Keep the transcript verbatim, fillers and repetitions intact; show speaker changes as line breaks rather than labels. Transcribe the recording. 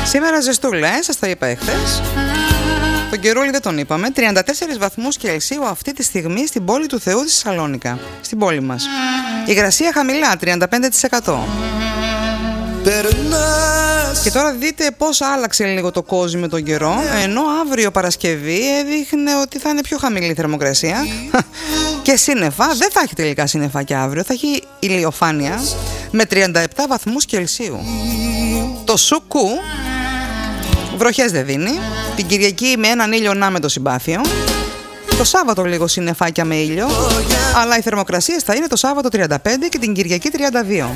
Σήμερα ζεστούλα, ε, σας τα είπα εχθές. Τον καιρούλι δεν τον είπαμε. τριάντα τέσσερις βαθμούς Κελσίου αυτή τη στιγμή στην πόλη του Θεού της Θεσσαλονίκα. Στην πόλη μας. Η υγρασία χαμηλά, τριάντα πέντε τοις εκατό. Και τώρα δείτε πώς άλλαξε λίγο το κόσμο με τον καιρό. Ενώ αύριο Παρασκευή έδειχνε ότι θα είναι πιο χαμηλή η θερμοκρασία. Και σύννεφα, δεν θα έχει τελικά σύννεφα και αύριο. Θα έχει ηλιοφάνεια με τριάντα επτά βαθμούς Κελσίου. Το Σουκού βροχές δεν δίνει. Την Κυριακή με έναν ήλιο να με το συμπάθειο. Το Σάββατο λίγο συννεφάκια με ήλιο. Αλλά οι θερμοκρασίες θα είναι το Σάββατο τριάντα πέντε και την Κυριακή τριάντα δύο.